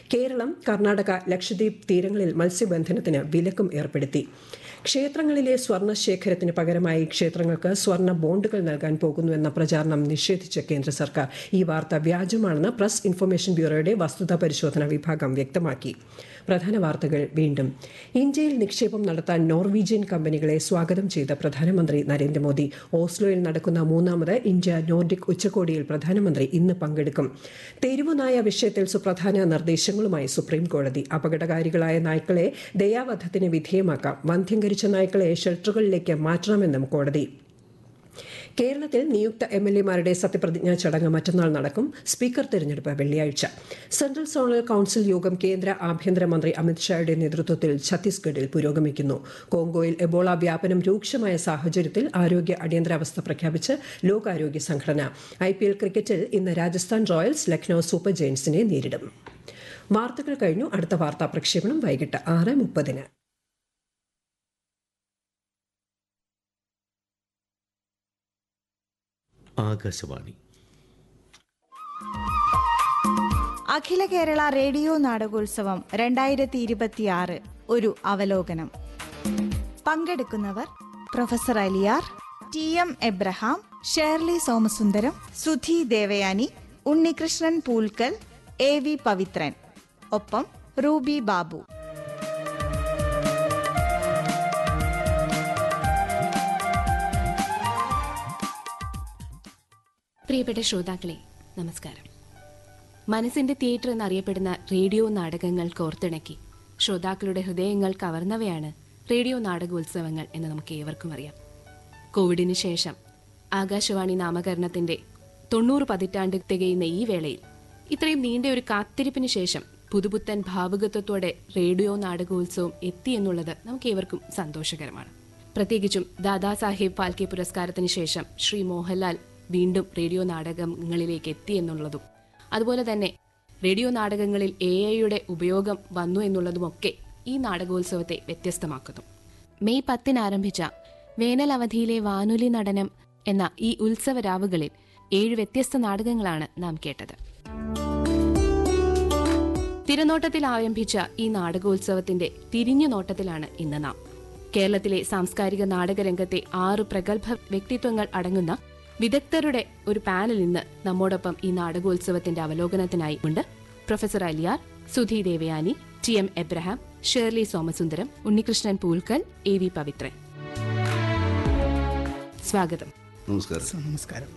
കേരളം, കർണാടക, ലക്ഷദ്വീപ് തീരങ്ങളിൽ മത്സ്യബന്ധനത്തിന് വിലക്കും ഏർപ്പെടുത്തി. ക്ഷേത്രങ്ങളിലെ സ്വർണ്ണ ശേഖരത്തിന് പകരമായി ക്ഷേത്രങ്ങൾക്ക് സ്വർണ്ണ ബോണ്ടുകൾ നൽകാൻ പോകുന്നുവെന്ന പ്രചാരണം നിഷേധിച്ച കേന്ദ്ര സർക്കാർ ഈ വാർത്ത വ്യാജമാണെന്ന് പ്രസ് ഇൻഫർമേഷൻ ബ്യൂറോയുടെ വസ്തുതാ പരിശോധന വിഭാഗം വ്യക്തമാക്കി. പ്രധാന വാർത്തകൾ വീണ്ടും. ഇന്ത്യയിൽ നിക്ഷേപം നടത്താൻ നോർവീജിയൻ കമ്പനികളെ സ്വാഗതം ചെയ്ത പ്രധാനമന്ത്രി നരേന്ദ്രമോദി. ഓസ്ലോയിൽ നടക്കുന്ന 3ാമത് ഇന്ത്യ നോർഡിക് ഉച്ചകോടിയിൽ പ്രധാനമന്ത്രി ഇന്ന് പങ്കെടുക്കും. തെരുവുനായ വിഷയത്തിൽ സുപ്രധാന നിർദ്ദേശങ്ങളുമായി സുപ്രീംകോടതി. അപകടകാരികളായ നായ്ക്കളെ ദയാവധത്തിന് വിധേയമാക്കാം. വന്ധ്യംകരിച്ച നായ്ക്കളെ ഷെൽട്ടറുകളിലേക്ക് മാറ്റണമെന്നും കോടതി. കേരളത്തിൽ നിയുക്ത MLA-മാരുടെ സത്യപ്രതിജ്ഞാ ചടങ്ങ് മറ്റന്നാൾ നടക്കും. സ്പീക്കർ തെരഞ്ഞെടുപ്പ് വെള്ളിയാഴ്ച. സെൻട്രൽ സോണൽ കൌൺസിൽ യോഗം കേന്ദ്ര ആഭ്യന്തരമന്ത്രി അമിത്ഷായുടെ നേതൃത്വത്തിൽ ഛത്തീസ്ഗഡിൽ പുരോഗമിക്കുന്നു. കോങ്കോയിൽ എബോള വ്യാപനം രൂക്ഷമായ സാഹചര്യത്തിൽ ആരോഗ്യ അടിയന്തരാവസ്ഥ പ്രഖ്യാപിച്ച് ലോകാരോഗ്യ സംഘടന. IPL ക്രിക്കറ്റിൽ ഇന്ന് രാജസ്ഥാൻ റോയൽസ് ലക്നൌ സൂപ്പർ ജയന്റ്സിനെ നേരിടും. വാർത്തകൾ കഴിഞ്ഞു. അടുത്ത വാർത്താ പ്രക്ഷേപണം വൈകിട്ട് 6:30. ആകാശവാണി. അഖില കേരള റേഡിയോ നാടകോത്സവം 2026 ഒരു അവലോകനം. പങ്കെടുക്കുന്നവർ professor Aliyar, TM Abraham, Shirley Somasundaram, Sudhi Devayani, Unnikrishnan Poolkal, AV Pavithran, ഒപ്പം റൂബി ബാബു. പ്രിയപ്പെട്ട ശ്രോതാക്കളെ, നമസ്കാരം. മനസ്സിന്റെ തിയേറ്റർ എന്നറിയപ്പെടുന്ന റേഡിയോ നാടകങ്ങൾ കോർത്തിണക്കി ശ്രോതാക്കളുടെ ഹൃദയങ്ങൾ കവർന്നവയാണ് റേഡിയോ നാടകോത്സവങ്ങൾ എന്ന് നമുക്ക് ഏവർക്കും അറിയാം. കോവിഡിന് ശേഷം ആകാശവാണി നാമകരണത്തിന്റെ 90 പതിറ്റാണ്ട് തികയുന്ന ഈ വേളയിൽ ഇത്രയും നീണ്ട ഒരു കാത്തിരിപ്പിന് ശേഷം പുതുപുത്തൻ ഭാവുകത്വത്തോടെ റേഡിയോ നാടകോത്സവം എത്തിയെന്നുള്ളത് നമുക്ക് ഏവർക്കും സന്തോഷകരമാണ്. പ്രത്യേകിച്ചും ദാദാസാഹേബ് ഫാൽക്കെ പുരസ്കാരത്തിന് ശേഷം ശ്രീ മോഹൻലാൽ വീണ്ടും റേഡിയോ നാടകങ്ങളിലേക്ക് എത്തി എന്നുള്ളതും, അതുപോലെ തന്നെ റേഡിയോ നാടകങ്ങളിൽ AI-യുടെ ഉപയോഗം വന്നു എന്നുള്ളതുമൊക്കെ ഈ നാടകോത്സവത്തെ വ്യത്യസ്തമാക്കുന്നു. മെയ് 10 ആരംഭിച്ച വേനൽ അവധിയിലെ വാനൊലി നടനം എന്ന ഈ ഉത്സവ രാവുകളിൽ 7 വ്യത്യസ്ത നാടകങ്ങളാണ് നാം കേട്ടത്. തിരനോട്ടത്തിൽ ആരംഭിച്ച ഈ നാടകോത്സവത്തിന്റെ തിരിഞ്ഞു നോട്ടത്തിലാണ് ഇന്ന് നാം. കേരളത്തിലെ സാംസ്കാരിക നാടകരംഗത്തെ 6 പ്രഗത്ഭ വ്യക്തിത്വങ്ങൾ അടങ്ങുന്ന വിദഗ്ധരുടെ ഒരു പാനൽ ഇന്ന് നമ്മോടൊപ്പം ഈ നാടകോത്സവത്തിന്റെ അവലോകനത്തിനായി ഉണ്ട്. Professor Aliyar, Sudhi Devayani, TM Abraham, Shirley Somasundaram, Unnikrishnan Poolkal, AV Pavithran. സ്വാഗതം. നമസ്കാരം.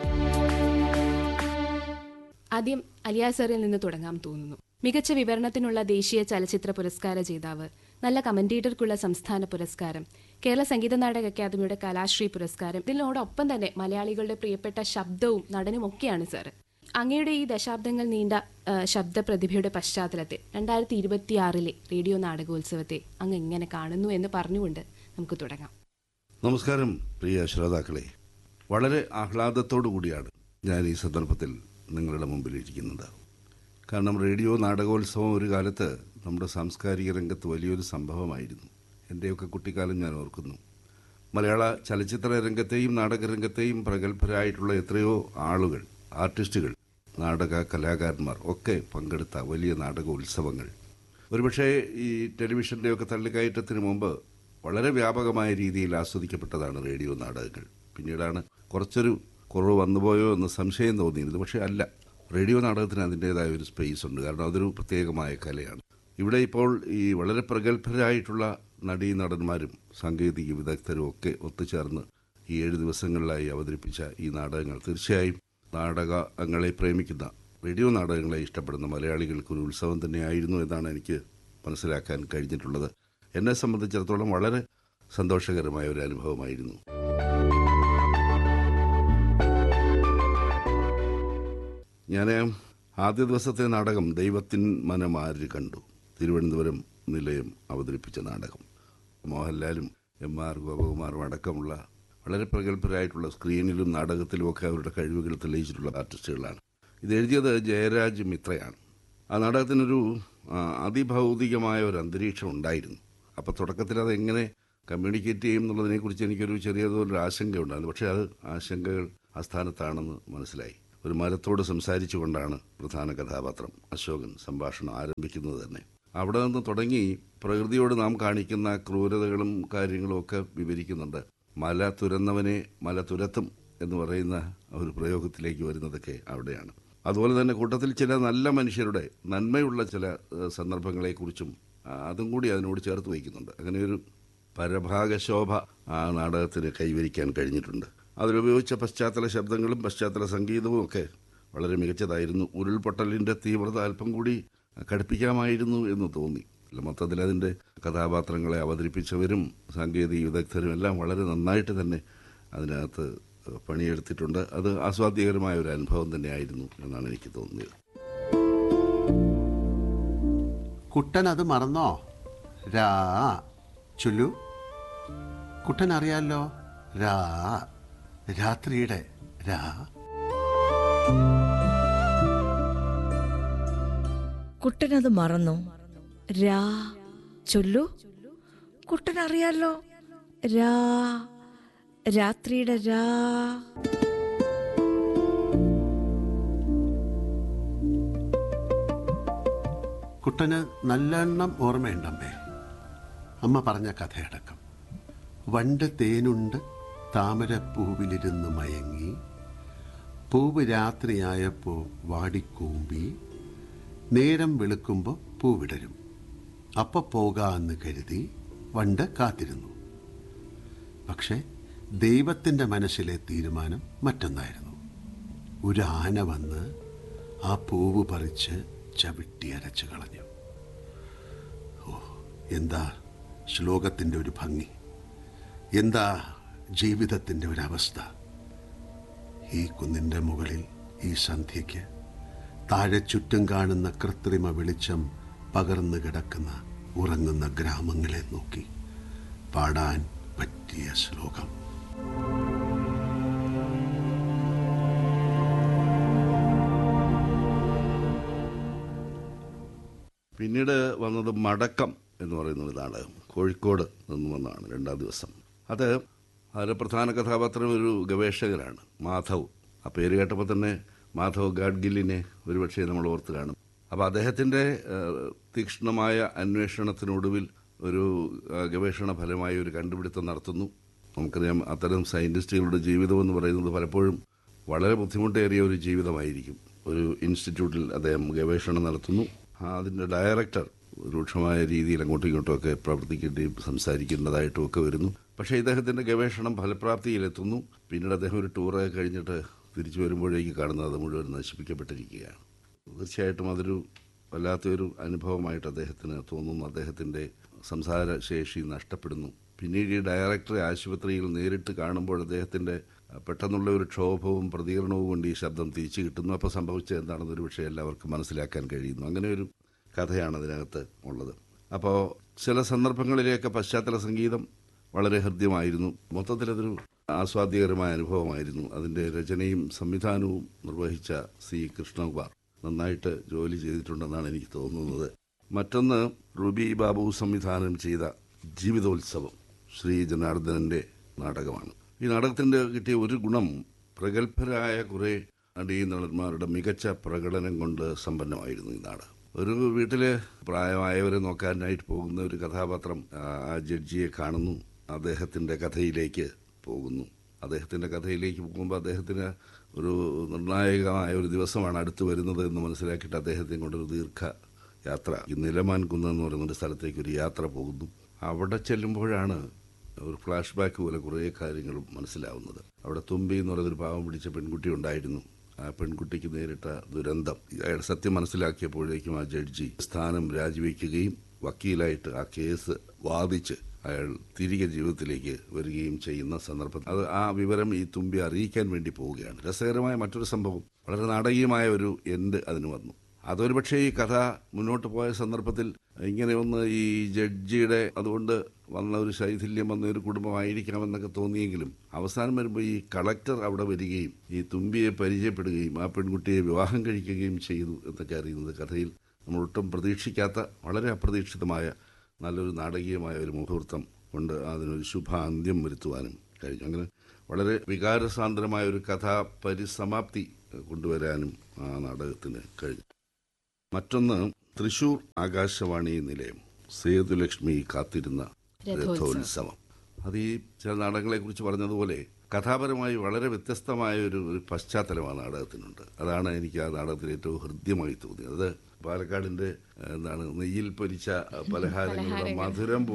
ആദ്യം അലിയാർ സാറിൽ നിന്ന് തുടങ്ങാൻ തോന്നുന്നു. മികച്ച വിവരണത്തിനുള്ള ദേശീയ ചലച്ചിത്ര പുരസ്കാര ജേതാവ്, നല്ല കമന്റേറ്റർക്കുള്ള സംസ്ഥാന പുരസ്കാരം, കേരള സംഗീത നാടക അക്കാദമിയുടെ കലാശ്രീ പുരസ്കാരം, ഇതിനോടൊപ്പം തന്നെ മലയാളികളുടെ പ്രിയപ്പെട്ട ശബ്ദവും നടനും ഒക്കെയാണ് സാർ. അങ്ങയുടെ ഈ ദശാബ്ദങ്ങൾ നീണ്ട ശബ്ദ പ്രതിഭയുടെ പശ്ചാത്തലത്തിൽ 2026 റേഡിയോ നാടകോത്സവത്തെ അങ്ങ് എങ്ങനെ കാണുന്നു എന്ന് പറഞ്ഞുകൊണ്ട് നമുക്ക് തുടങ്ങാം. നമസ്കാരം പ്രിയ ശ്രോതാക്കളെ. വളരെ ആഹ്ലാദത്തോടു കൂടിയാണ് ഞാൻ ഈ സന്ദർഭത്തിൽ നിങ്ങളുടെ മുമ്പിൽ ഇരിക്കുന്നത്. കാരണം റേഡിയോ നാടകോത്സവം ഒരു കാലത്ത് നമ്മുടെ സാംസ്കാരിക രംഗത്ത് വലിയൊരു സംഭവമായിരുന്നു. എൻ്റെയൊക്കെ കുട്ടിക്കാലം ഞാൻ ഓർക്കുന്നു. മലയാള ചലച്ചിത്ര രംഗത്തെയും നാടകരംഗത്തെയും പ്രഗത്ഭരായിട്ടുള്ള എത്രയോ ആളുകൾ, ആർട്ടിസ്റ്റുകൾ, നാടക കലാകാരന്മാർ ഒക്കെ പങ്കെടുത്ത വലിയ നാടകോത്സവങ്ങൾ ഒരുപക്ഷെ ഈ ടെലിവിഷൻ്റെയൊക്കെ തള്ളിക്കയറ്റത്തിന് മുമ്പ് വളരെ വ്യാപകമായ രീതിയിൽ ആസ്വദിക്കപ്പെട്ടതാണ് റേഡിയോ നാടകങ്ങൾ. പിന്നീടാണ് കുറച്ചൊരു കുറവ് വന്നുപോയോ എന്ന് സംശയം തോന്നിയിരുന്നത്. പക്ഷേ അല്ല, റേഡിയോ നാടകത്തിന് അതിൻ്റേതായ ഒരു സ്പേസ് ഉണ്ട്. കാരണം അതൊരു പ്രത്യേകമായ കലയാണ്. ഇവിടെ ഇപ്പോൾ ഈ വളരെ പ്രഗത്ഭരായിട്ടുള്ള നടീനടന്മാരും സാങ്കേതിക വിദഗ്ധരും ഒക്കെ ഒത്തുചേർന്ന് ഈ 7 ദിവസങ്ങളിലായി അവതരിപ്പിച്ച ഈ നാടകങ്ങൾ തീർച്ചയായും നാടകങ്ങളെ പ്രേമിക്കുന്ന, റേഡിയോ നാടകങ്ങളെ ഇഷ്ടപ്പെടുന്ന മലയാളികൾക്കൊരു ഉത്സവം തന്നെയായിരുന്നു എന്നാണ് എനിക്ക് മനസ്സിലാക്കാൻ കഴിഞ്ഞിട്ടുള്ളത്. എന്നെ സംബന്ധിച്ചിടത്തോളം വളരെ സന്തോഷകരമായ ഒരു അനുഭവമായിരുന്നു. ഞാൻ ആദ്യ ദിവസത്തെ നാടകം ദൈവത്തിൻ മനമാര് കണ്ടു, തിരുവനന്തപുരം നിലയം അവതരിപ്പിച്ച നാടകം. മോഹൻലാലും MR ഗോപകുമാറും അടക്കമുള്ള വളരെ പ്രഗത്ഭരായിട്ടുള്ള സ്ക്രീനിലും നാടകത്തിലുമൊക്കെ അവരുടെ കഴിവുകൾ തെളിയിച്ചിട്ടുള്ള ആർട്ടിസ്റ്റുകളാണ്. ഇത് എഴുതിയത് ജയരാജ് മിത്രയാണ്. ആ നാടകത്തിനൊരു അതിഭൗതികമായ ഒരു അന്തരീക്ഷം ഉണ്ടായിരുന്നു. അപ്പോൾ തുടക്കത്തിൽ അതെങ്ങനെ കമ്മ്യൂണിക്കേറ്റ് ചെയ്യും എന്നുള്ളതിനെക്കുറിച്ച് എനിക്കൊരു ചെറിയതൊരു ആശങ്ക ഉണ്ടായിരുന്നു. പക്ഷേ അത് ആശങ്കകൾ അസ്ഥാനത്താണെന്ന് മനസ്സിലായി. ഒരു മരത്തോട് സംസാരിച്ചു കൊണ്ടാണ് പ്രധാന കഥാപാത്രം അശോകൻ സംഭാഷണം ആരംഭിക്കുന്നത് തന്നെ. അവിടെ നിന്ന് തുടങ്ങി പ്രകൃതിയോട് നാം കാണിക്കുന്ന ക്രൂരതകളും കാര്യങ്ങളും ഒക്കെ വിവരിക്കുന്നുണ്ട്. മല തുരന്നവനെ മല തുരത്തും എന്ന് പറയുന്ന ഒരു പ്രയോഗത്തിലേക്ക് വരുന്നതൊക്കെ അവിടെയാണ്. അതുപോലെ തന്നെ കൂട്ടത്തിൽ ചില നല്ല മനുഷ്യരുടെ നന്മയുള്ള ചില സന്ദർഭങ്ങളെക്കുറിച്ചും അതും കൂടി അതിനോട് ചേർത്ത് വയ്ക്കുന്നുണ്ട്. അങ്ങനെയൊരു പരഭാഗശോഭ ആ നാടകത്തിന് കൈവരിക്കാൻ കഴിഞ്ഞിട്ടുണ്ട്. അതിലുപയോഗിച്ച പശ്ചാത്തല ശബ്ദങ്ങളും പശ്ചാത്തല സംഗീതവും ഒക്കെ വളരെ മികച്ചതായിരുന്നു. ഉരുൾപൊട്ടലിൻ്റെ തീവ്രത അല്പം കൂടി കടുപ്പിക്കാമായിരുന്നു എന്ന് തോന്നി. മൊത്തത്തിൽ അതിൻ്റെ കഥാപാത്രങ്ങളെ അവതരിപ്പിച്ചവരും സാങ്കേതിക വിദഗ്ധരും എല്ലാം വളരെ നന്നായിട്ട് തന്നെ അതിനകത്ത് പണിയെടുത്തിട്ടുണ്ട്. അത് ആസ്വാദ്യകരമായ ഒരു അനുഭവം തന്നെയായിരുന്നു എന്നാണ് എനിക്ക് തോന്നിയത്. കുട്ടൻ അത് മറന്നോ? രാ ചൊല്ലു. കുട്ടൻ അറിയാലോ, രാ രാത്രിയുടെ രാ. കുട്ടനത് മറന്നു. രാ ചൊല്ലു. കുട്ടൻ അറിയാലോ, രാ രാത്രിയുടെ രാ. കുട്ടന് നല്ലെണ്ണം ഓർമ്മയുണ്ടമ്മേ. അമ്മ പറഞ്ഞ കഥയടക്കം. വണ്ട് തേനുണ്ട് താമരപ്പൂവിലിരുന്ന് മയങ്ങി, പൂവ് രാത്രിയായപ്പോൾ വാടിക്കൂമ്പി, നേരം വെളുക്കുമ്പോൾ പൂവിടരും, അപ്പ പോകാമെന്ന് കരുതി വണ്ട് കാത്തിരുന്നു. പക്ഷെ ദൈവത്തിൻ്റെ മനസ്സിലെ തീരുമാനം മറ്റൊന്നായിരുന്നു. ഒരു ആന വന്ന് ആ പൂവ് പറിച്ച് ചവിട്ടി അരച്ചു കളഞ്ഞു. ഓ, എന്താ ശ്ലോകത്തിൻ്റെ ഒരു ഭംഗി, എന്താ ജീവിതത്തിൻ്റെ ഒരവസ്ഥ. ഈ കുന്നിൻ്റെ മുകളിൽ ഈ സന്ധ്യയ്ക്ക് താഴെ ചുറ്റും കാണുന്ന കൃത്രിമ വെളിച്ചം പകർന്നു കിടക്കുന്ന ഉറങ്ങുന്ന ഗ്രാമങ്ങളെ നോക്കി പാടാൻ പറ്റിയ ശ്ലോകം. പിന്നീട് വന്നത് മടക്കം എന്ന് പറയുന്ന ഒരു നാടകം. കോഴിക്കോട് നിന്ന് വന്നതാണ് 2ാം ദിവസം. അതിലെ പ്രധാന കഥാപാത്രം ഒരു ഗവേഷകനാണ്, മാധവ്. ആ പേര് കേട്ടപ്പോൾ തന്നെ മാധവ് ഗാഡ്ഗില്ലിനെ ഒരുപക്ഷെ നമ്മൾ ഓർത്ത് കാണും. അപ്പോൾ അദ്ദേഹത്തിൻ്റെ തീക്ഷ്ണമായ അന്വേഷണത്തിനൊടുവിൽ ഒരു ഗവേഷണ ഫലമായി ഒരു കണ്ടുപിടുത്തം നടത്തുന്നു. നമുക്കറിയാം, അത്തരം സയൻറ്റിസ്റ്റുകളുടെ ജീവിതം എന്ന് പറയുന്നത് പലപ്പോഴും വളരെ ബുദ്ധിമുട്ടേറിയ ഒരു ജീവിതമായിരിക്കും. ഒരു ഇൻസ്റ്റിറ്റ്യൂട്ടിൽ അദ്ദേഹം ഗവേഷണം നടത്തുന്നു. അതിൻ്റെ ഡയറക്ടർ രൂക്ഷമായ രീതിയിൽ അങ്ങോട്ടും ഇങ്ങോട്ടുമൊക്കെ പ്രവർത്തിക്കേണ്ടിയും സംസാരിക്കേണ്ടതായിട്ടും ഒക്കെ വരുന്നു. പക്ഷേ ഇദ്ദേഹത്തിൻ്റെ ഗവേഷണം ഫലപ്രാപ്തിയിലെത്തുന്നു. പിന്നീട് അദ്ദേഹം ഒരു ടൂറൊക്കെ കഴിഞ്ഞിട്ട് തിരിച്ചു വരുമ്പോഴേക്ക് കാണുന്നത് അത് മുഴുവൻ നശിപ്പിക്കപ്പെട്ടിരിക്കുകയാണ്. തീർച്ചയായിട്ടും അതൊരു വല്ലാത്തൊരു അനുഭവമായിട്ട് അദ്ദേഹത്തിന് തോന്നുന്നു. അദ്ദേഹത്തിൻ്റെ സംസാരശേഷി നഷ്ടപ്പെടുന്നു. പിന്നീട് ഈ ഡയറക്ടറെ ആശുപത്രിയിൽ നേരിട്ട് കാണുമ്പോൾ അദ്ദേഹത്തിൻ്റെ പെട്ടെന്നുള്ള ഒരു ക്ഷോഭവും പ്രതികരണവും കൊണ്ട് ഈ ശബ്ദം തിരിച്ചു കിട്ടുന്നു. അപ്പോൾ സംഭവിച്ചത് എന്താണെന്നൊരു പക്ഷേ എല്ലാവർക്കും മനസ്സിലാക്കാൻ കഴിയുന്നു. അങ്ങനെ ഒരു കഥയാണ് അതിനകത്ത് ഉള്ളത്. അപ്പോൾ ചില സന്ദർഭങ്ങളിലേക്ക് പശ്ചാത്തല സംഗീതം വളരെ ഹൃദ്യമായിരുന്നു. മൊത്തത്തിലതൊരു ആസ്വാദ്യകരമായ അനുഭവമായിരുന്നു. അതിൻ്റെ രചനയും സംവിധാനവും നിർവഹിച്ച സി കൃഷ്ണകുമാർ നന്നായിട്ട് ജോലി ചെയ്തിട്ടുണ്ടെന്നാണ് എനിക്ക് തോന്നുന്നത്. മറ്റൊന്ന് റുബി ബാബു സംവിധാനം ചെയ്ത ജീവിതോത്സവം ശ്രീ ജനാർദ്ദനൻ്റെ നാടകമാണ്. ഈ നാടകത്തിൻ്റെ കിട്ടിയ ഒരു ഗുണം, പ്രഗത്ഭരായ കുറേ നടീനടന്മാരുടെ മികച്ച പ്രകടനം കൊണ്ട് സമ്പന്നമായിരുന്നു ഈ നാടകം. ഒരു വീട്ടിൽ പ്രായമായവരെ നോക്കാനായിട്ട് പോകുന്ന ഒരു കഥാപാത്രം ആ ജഡ്ജിയെ കാണുന്നു. അദ്ദേഹത്തിൻ്റെ കഥയിലേക്ക് പോകുന്നു. അദ്ദേഹത്തിൻ്റെ കഥയിലേക്ക് പോകുമ്പോൾ അദ്ദേഹത്തിന് ഒരു നിർണായകമായ ഒരു ദിവസമാണ് അടുത്ത് വരുന്നത് എന്ന് മനസ്സിലാക്കിയിട്ട് അദ്ദേഹത്തെ കൊണ്ടൊരു ദീർഘ യാത്ര, ഈ നിലമാൻ കുന്ന് എന്ന് പറയുന്നൊരു സ്ഥലത്തേക്ക് ഒരു യാത്ര പോകുന്നു. അവിടെ ചെല്ലുമ്പോഴാണ് ഒരു ഫ്ലാഷ് ബാക്ക് പോലെ കുറേ കാര്യങ്ങളും മനസ്സിലാവുന്നത്. അവിടെ തുമ്പി എന്ന് പറയുന്നൊരു പാവം പിടിച്ച പെൺകുട്ടി ഉണ്ടായിരുന്നു. ആ പെൺകുട്ടിക്ക് നേരിട്ട ദുരന്തം അയാൾ സത്യം മനസ്സിലാക്കിയപ്പോഴേക്കും ആ ജഡ്ജി സ്ഥാനം രാജിവെക്കുകയും വക്കീലായിട്ട് ആ കേസ് വാദിച്ച് അയാൾ തിരികെ ജീവിതത്തിലേക്ക് വരികയും ചെയ്യുന്ന സന്ദർഭം, അത് ആ വിവരം ഈ തുമ്പി അറിയിക്കാൻ വേണ്ടി പോവുകയാണ്. രസകരമായ മറ്റൊരു സംഭവം, വളരെ നാടകീയമായ ഒരു എൻഡ് അതിന് വന്നു. അതൊരു പക്ഷേ ഈ കഥ മുന്നോട്ട് പോയ സന്ദർഭത്തിൽ ഇങ്ങനെ ഒന്ന് ഈ ജഡ്ജിയുടെ അതുകൊണ്ട് വന്ന ഒരു ശൈഥില്യം വന്ന ഒരു കുടുംബമായിരിക്കാമെന്നൊക്കെ തോന്നിയെങ്കിലും അവസാനം വരുമ്പോൾ ഈ കളക്ടർ അവിടെ വരികയും ഈ തുമ്പിയെ പരിചയപ്പെടുകയും ആ പെൺകുട്ടിയെ വിവാഹം കഴിക്കുകയും ചെയ്തു എന്നൊക്കെ അറിയുന്നത് കഥയിൽ നമ്മൾ ഒട്ടും പ്രതീക്ഷിക്കാത്ത വളരെ അപ്രതീക്ഷിതമായ നല്ലൊരു നാടകീയമായ ഒരു മുഹൂർത്തം കൊണ്ട് അതിനൊരു ശുഭാന്ത്യം വരുത്തുവാനും കഴിഞ്ഞു. അങ്ങനെ വളരെ വികാരസാന്ദ്രമായ ഒരു കഥാ പരിസമാപ്തി കൊണ്ടുവരാനും ആ നാടകത്തിന് കഴിഞ്ഞു. മറ്റൊന്ന് തൃശൂർ ആകാശവാണി നിലയം സേതുലക്ഷ്മി കാത്തിരുന്ന രഥോത്സവം. അത് ഈ ചില നാടകങ്ങളെ കുറിച്ച് പറഞ്ഞതുപോലെ കഥാപരമായി വളരെ വ്യത്യസ്തമായ ഒരു പശ്ചാത്തലമാണ് നാടകത്തിനുണ്ട്. അതാണ് എനിക്ക് ആ നാടകത്തിൽ ഏറ്റവും ഹൃദ്യമായി തോന്നിയത്. അത് പാലക്കാടിന്റെ നെയ്യിൽ പൊരിച്ച പലഹാരങ്ങളുടെ മധുരം